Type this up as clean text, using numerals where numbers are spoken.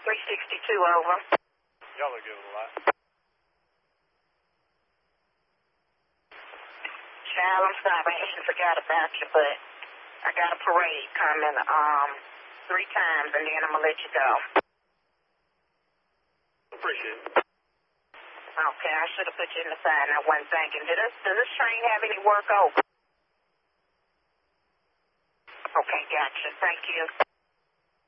362 over. Y'all are good with a lot. Child, I'm sorry, I ain't forgot about you, but I got a parade coming 3 times, and then I'm gonna let you go. Appreciate it. Okay, I should have put you in the side, and I wasn't thinking. Does this train have any work over? Okay, gotcha. Thank you.